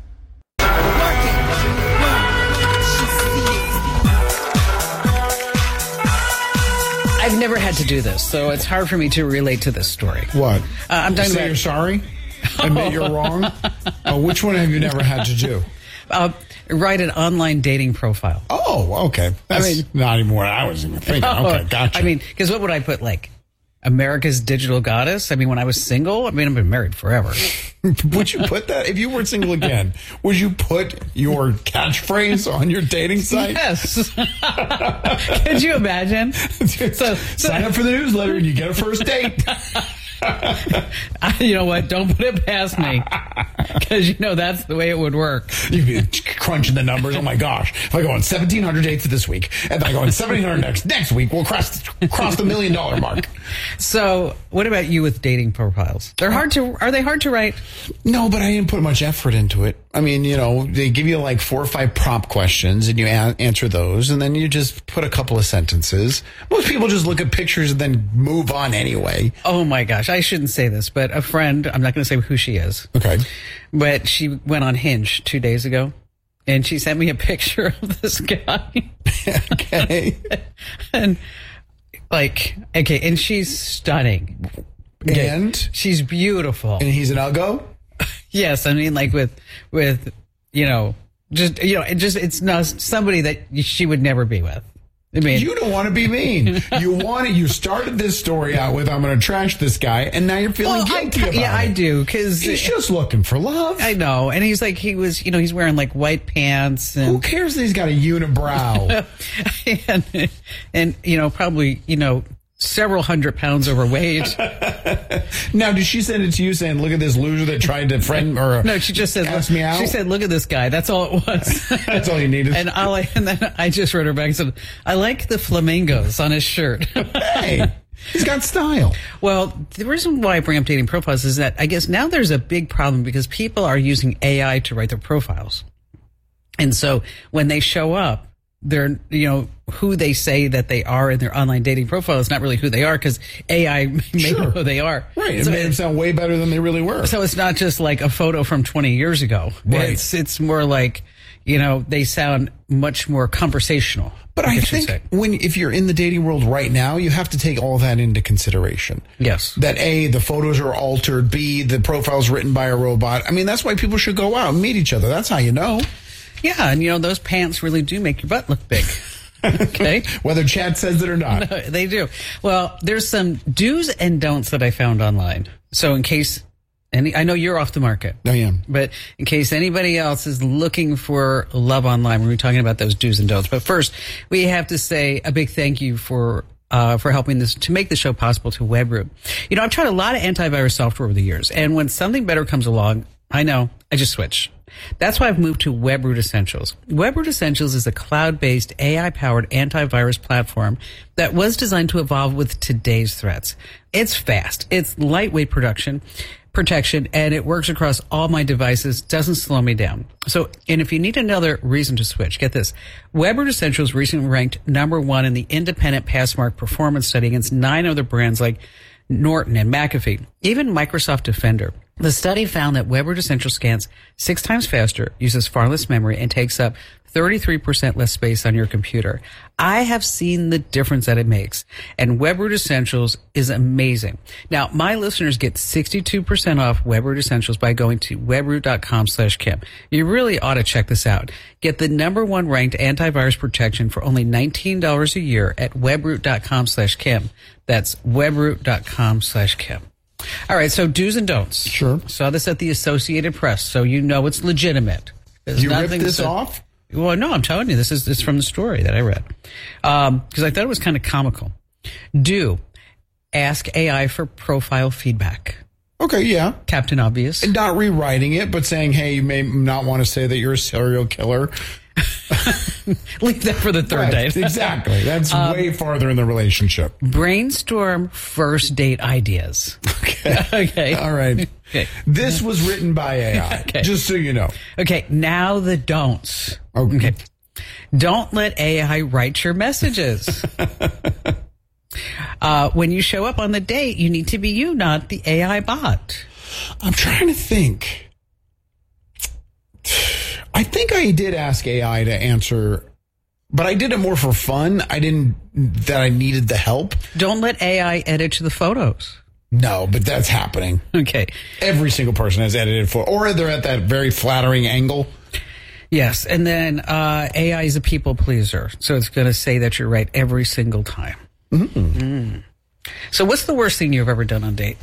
I've never had to do this, so it's hard for me to relate to this story. What? Uh, I'm talking Say about you're sorry? Admit you're wrong? Uh, which one have you never had to do? Uh, write an online dating profile. Oh, okay. That's I mean, not even what I was even thinking. Oh, okay, gotcha. I mean, because what would I put, like, America's Digital Goddess? I mean, when I was single, I mean, I've been married forever. Would you put that, if you were single again, would you put your catchphrase on your dating site? Yes. Could you imagine? So, so, Sign up for the newsletter and you get a first date. You know what? Don't put it past me, because you know that's the way it would work. You'd be crunching the numbers. Oh my gosh! If I go on seventeen hundred dates this week, and I go on seventeen hundred next next week, we'll cross cross the million dollar mark. So, what about you with dating profiles? They're hard to. Are they hard to write? No, but I didn't put much effort into it. I mean, you know, they give you like four or five prompt questions, and you a- answer those, and then you just put a couple of sentences. Most people just look at pictures and then move on anyway. Oh my gosh! I shouldn't say this, but a friend, I'm not going to say who she is. Okay. But she went on Hinge two days ago, and she sent me a picture of this guy. Okay. And, like, okay, and she's stunning. Okay. And? She's beautiful. And he's an uggo? Yes, I mean, like, with, with, you know, just, you know, it just, it's not somebody that she would never be with. I mean, you don't want to be mean. You want it. You started this story out with, I'm going to trash this guy, and now you're feeling well, guilty I, about yeah, it. I do, because he's just looking for love. I know, and he's like, he was, you know, he's wearing like white pants. And, who cares that he's got a unibrow? and, and, you know, probably, you know, several hundred pounds overweight. Now, did she send it to you saying, look at this loser that tried to friend or no, she just said, ask me out? She said, look at this guy. That's all it was. That's all you needed. And, I'll, and then I just wrote her back and said, I like the flamingos on his shirt. Hey, he's got style. Well, the reason why I bring up dating profiles is that I guess now there's a big problem because people are using A I to write their profiles. And so when they show up, they're, you know, who they say that they are in their online dating profile is not really who they are because A I made Sure. them who they are. Right. It So made them sound way better than they really were. So it's not just like a photo from twenty years ago. Right. It's, it's more like, you know, they sound much more conversational. But I think say. when if you're in the dating world right now, you have to take all that into consideration. Yes. That A, the photos are altered. B, the profile's written by a robot. I mean, that's why people should go out and meet each other. That's how you know. Yeah, and you know, those pants really do make your butt look big. Okay. Whether Chad says it or not. No, they do. Well, there's some do's and don'ts that I found online. So in case any, I know you're off the market. I am. But in case anybody else is looking for love online, we're talking about those do's and don'ts. But first, we have to say a big thank you for Uh, for helping this to make the show possible to Webroot. You know, I've tried a lot of antivirus software over the years, and when something better comes along, I know, I just switch. That's why I've moved to Webroot Essentials. Webroot Essentials is a cloud-based, A I-powered antivirus platform that was designed to evolve with today's threats. It's fast, it's lightweight production, protection, and it works across all my devices, doesn't slow me down. So, and if you need another reason to switch, get this. Webroot Essentials recently ranked number one in the independent Passmark performance study against nine other brands like Norton and McAfee, even Microsoft Defender. The study found that Webroot Essentials scans six times faster, uses far less memory, and takes up thirty-three percent less space on your computer. I have seen the difference that it makes, and Webroot Essentials is amazing. Now, my listeners get sixty-two percent off Webroot Essentials by going to webroot.com slash Kim. You really ought to check this out. Get the number one ranked antivirus protection for only nineteen dollars a year at webroot.com slash Kim. That's webroot.com slash Kim. All right, so do's and don'ts. Sure. Saw this at the Associated Press, so you know it's legitimate. There's You ripped nothing this to- off? Well, no, I'm telling you, this is this is from the story that I read. Um, because I thought it was kind of comical. Do ask A I for profile feedback. Okay, yeah. Captain Obvious. And not rewriting it, but saying, hey, you may not want to say that you're a serial killer. Leave that for the third Right, date. Exactly. That's Um, way farther in the relationship. Brainstorm first date ideas. Okay. Okay. All right. Okay. This was written by A I, Okay. just so you know. Okay, now the don'ts. Okay. Okay. Don't let A I write your messages. uh, when you show up on the date, you need to be you, not the A I bot. I'm trying to think. I think I did ask A I to answer, but I did it more for fun. I didn't, that I needed the help. Don't let A I edit the photos. No, but that's happening. Okay. Every single person has edited for, or they're at that very flattering angle. Yes, and then uh, A I is a people pleaser, so it's going to say that you're right every single time. Mm-hmm. Mm. So what's the worst thing you've ever done on a date?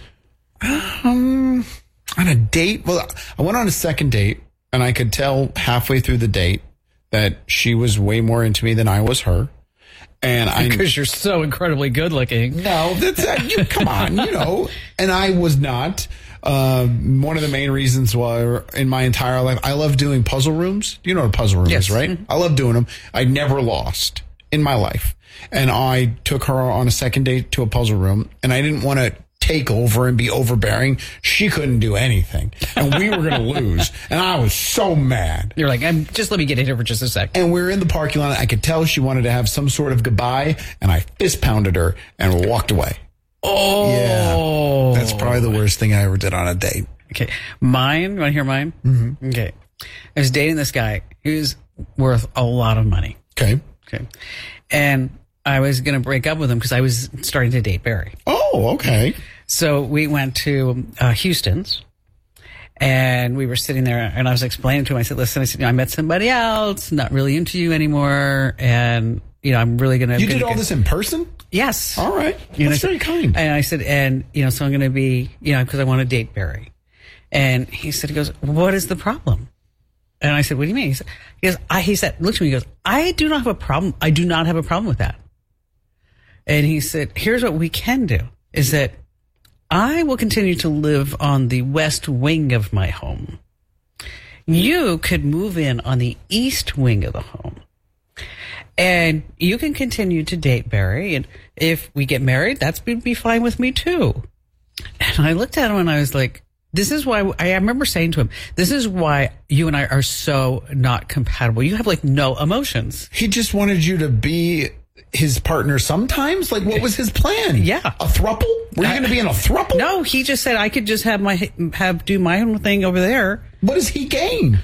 Um, on a date? Well, I went on a second date, and I could tell halfway through the date that she was way more into me than I was her. And I, Because you're so incredibly good looking. No, that's uh, you, come on, you know. And I was not. Uh, one of the main reasons why in my entire life, I love doing puzzle rooms. You know what a puzzle room Yes. is, right? Mm-hmm. I love doing them. I never lost in my life. And I took her on a second date to a puzzle room, and I didn't want to take over and be overbearing. She couldn't do anything, and we were going to lose. And I was so mad. You're like, I'm, just let me get in here for just a sec. And we were in the parking lot. I could tell she wanted to have some sort of goodbye, and I fist pounded her and walked away. Oh. Yeah. That's probably the worst thing I ever did on a date. Okay. Mine, you want to hear mine? Mm-hmm. Okay. I was dating this guy who's worth a lot of money. Okay. Okay. And I was going to break up with him because I was starting to date Barry. Oh, okay. So we went to uh, Houston's, and we were sitting there, and I was explaining to him, I said, listen, I said, you know, I met somebody else, not really into you anymore, and, you know, I'm really going to... You did all this in person? Yes. All right. You know, That's very kind. And I said, and, you know, so I'm going to be, you know, because I want to date Barry. And he said, he goes, what is the problem? And I said, what do you mean? He said, he goes, I, he said, look at me, he goes, I do not have a problem. I do not have a problem with that. And he said, here's what we can do, is that I will continue to live on the west wing of my home. You could move in on the east wing of the home. And you can continue to date Barry. And if we get married, that's would be fine with me too. And I looked at him and I was like, This is why I remember saying to him, this is why you and I are so not compatible. You have like no emotions. He just wanted you to be his partner sometimes? Like, what was his plan? Yeah. A throuple? Were you going to be in a throuple? No, he just said I could just have my, have, do my own thing over there. What does he gain?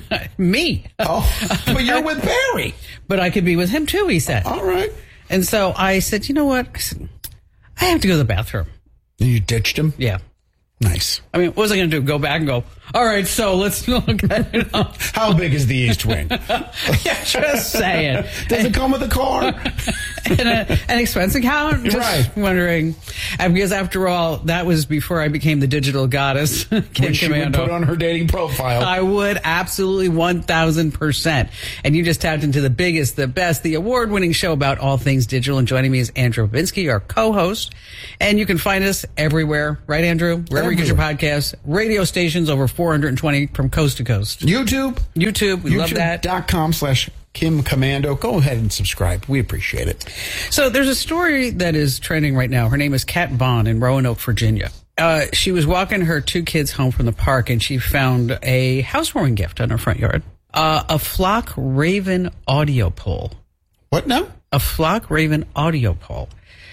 Me. Oh, but you're with Barry. But I could be with him too, he said. All right. And so I said, you know what? I said, I have to go to the bathroom. And you ditched him? Yeah. Nice. I mean, what was I going to do? Go back and go, all right, so let's look at it. How big is the East Wing? Yeah, just saying. Does it come with a car? and a, an expense account? Just right. wondering. And because after all, that was before I became the digital goddess. Kim Which she would put on her dating profile. I would, absolutely one thousand percent. And you just tapped into the biggest, the best, the award-winning show about all things digital. And joining me is Andrew Babinski, our co-host. And you can find us everywhere. Right, Andrew? Wherever you get your podcasts. Radio stations over four hundred twenty from coast to coast. YouTube. YouTube. We YouTube. love that. Dot com slash Kim Commando. Go ahead and subscribe. We appreciate it. So there's a story that is trending right now. Her name is Kat Vaughn in Roanoke, Virginia. Uh, she was walking her two kids home from the park and she found a housewarming gift on her front yard. Uh, a Flock Raven audio pole. What now? A Flock Raven audio pole.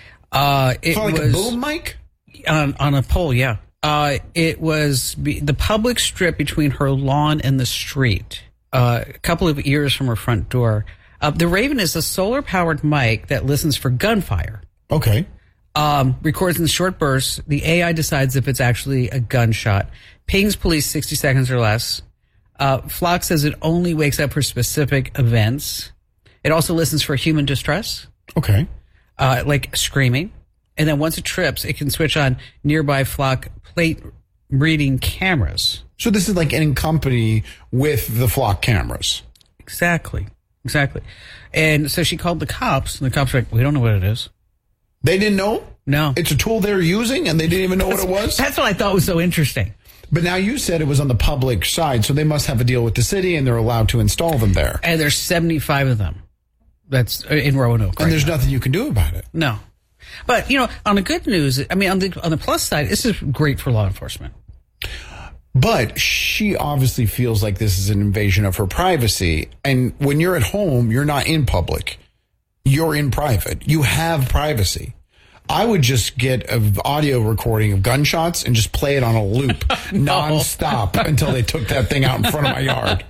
Uh, it so like was a boom mic? On, on a pole, yeah. Uh, it was be, the public strip between her lawn and the street, uh, a couple of ears from her front door. Uh, the Raven is a solar-powered mic that listens for gunfire. Okay. Um, records in short bursts. The A I decides if it's actually a gunshot. Pings police sixty seconds or less. Uh, Flock says it only wakes up for specific events. It also listens for human distress. Okay. Uh, like screaming. And then once it trips, it can switch on nearby Flock plate reading cameras. So this is like in company with the Flock cameras. Exactly. Exactly. And so she called the cops, and the cops were like, we don't know what it is. They didn't know? No. It's a tool they're using, and they didn't even know what it was? That's what I thought was so interesting. But now you said it was on the public side, so they must have a deal with the city, and they're allowed to install them there. And there's seventy-five of them. That's in Roanoke. And right there's now. nothing you can do about it. No. But, you know, on the good news, I mean, on the on the plus side, this is great for law enforcement. But she obviously feels like this is an invasion of her privacy. And when you're at home, you're not in public. You're in private. You have privacy. I would just get an audio recording of gunshots and just play it on a loop no. nonstop until they took that thing out in front of my yard.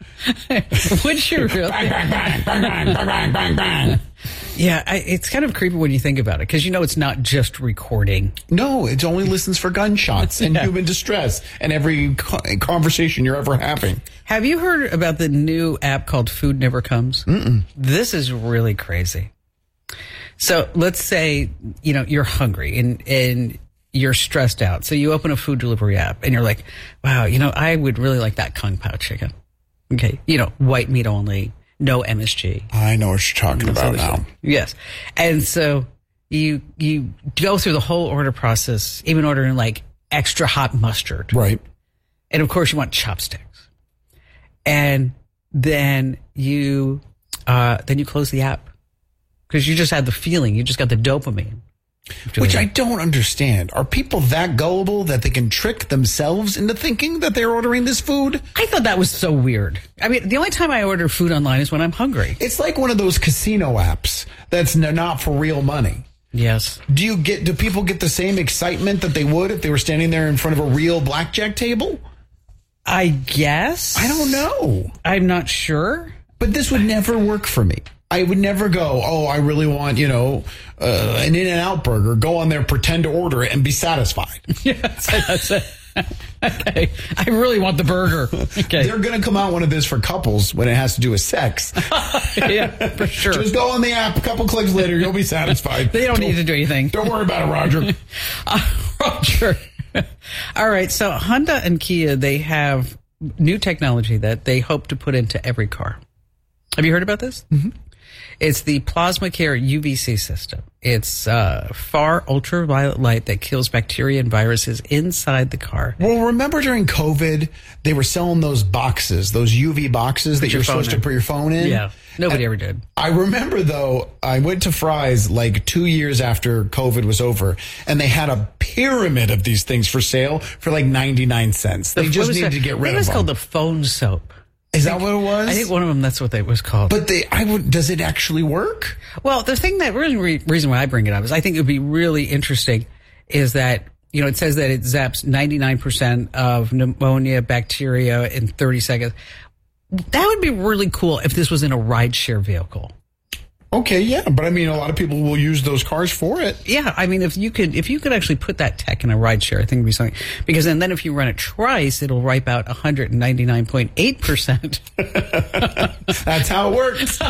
Would you really? Bang, bang, bang, bang, bang, bang, bang, bang. Yeah, I, it's kind of creepy when you think about it, because you know it's not just recording. No, it only listens for gunshots and yeah. human distress and every co- conversation you're ever having. Have you heard about the new app called Food Never Comes? Mm-mm. This is really crazy. So let's say, you know, you're hungry and, and you're stressed out. So you open a food delivery app and you're like, wow, you know, I would really like that Kung Pao chicken. Okay. You know, white meat only, no M S G. I know what you're talking about now. Stuff. Yes. And so you, you go through the whole order process, even ordering like extra hot mustard. Right. And of course you want chopsticks. And then you, uh, then you close the app. Because you just had the feeling, you just got the dopamine. Which I don't understand. Are people that gullible that they can trick themselves into thinking that they're ordering this food? I thought that was so weird. I mean, the only time I order food online is when I'm hungry. It's like one of those casino apps that's not for real money. Yes. Do you get? Do people get the same excitement that they would if they were standing there in front of a real blackjack table? I guess. I don't know. I'm not sure. But this would never work for me. I would never go, oh, I really want, you know, uh, an In-N-Out burger. Go on there, pretend to order it, and be satisfied. Yes, that's it. Okay. I really want the burger. Okay. They're going to come out one of this for couples when it has to do with sex. Yeah, for sure. Just go on the app. A couple clicks later, you'll be satisfied. They don't, don't need to do anything. Don't worry about it, Roger. uh, Roger. All right. So Honda and Kia, they have new technology that they hope to put into every car. Have you heard about this? Mm-hmm. It's the PlasmaCare U V C system. It's uh, far ultraviolet light that kills bacteria and viruses inside the car. Well, remember during COVID, they were selling those boxes, those U V boxes Put that your you're phone supposed in. to put your phone in? Yeah, nobody And ever did. I remember, though, I went to Fry's like two years after COVID was over, and they had a pyramid of these things for sale for like ninety-nine cents. They The- just what was needed that? to get I rid think of it was them. called the phone soap. Is that what it was? I think one of them, that's what it was called. But they, I would, does it actually work? Well, the thing that really reason why I bring it up is I think it would be really interesting is that, you know, it says that it zaps ninety-nine percent of pneumonia bacteria in thirty seconds. That would be really cool if this was in a rideshare vehicle. Okay, yeah, but I mean, a lot of people will use those cars for it. Yeah, I mean, if you could, if you could actually put that tech in a rideshare, I think it'd be something. Because then, then if you run it twice, it'll wipe out one hundred ninety-nine point eight percent. That's how it works.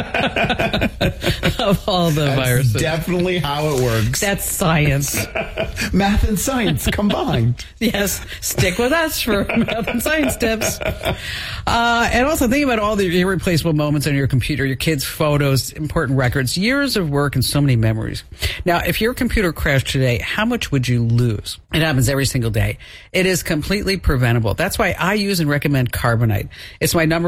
Of all the That's viruses. definitely how it works. That's science. Math and science combined. Yes, stick with us for math and science tips. Uh, and also think about all the irreplaceable moments on your computer, your kids' photos, important records, years of work, and so many memories. Now, if your computer crashed today, how much would you lose? It happens every single day. It is completely preventable. That's why I use and recommend Carbonite. It's my number